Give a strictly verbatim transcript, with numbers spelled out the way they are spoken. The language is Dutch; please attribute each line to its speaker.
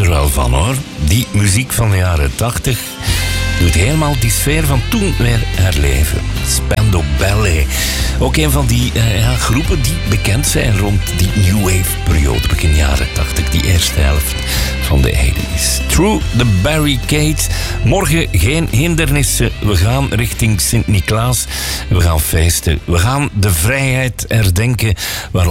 Speaker 1: er wel van hoor. Die muziek van de jaren tachtig doet helemaal die sfeer van toen weer herleven. Spandau Ballet. Ook een van die uh, ja, groepen die bekend zijn rond die New Wave periode, begin jaren tachtig, die eerste helft van de tachtiger. Through the Barricade. Morgen geen hindernissen. We gaan richting Sint-Niklaas. We gaan feesten. We gaan de vrijheid herdenken. Waar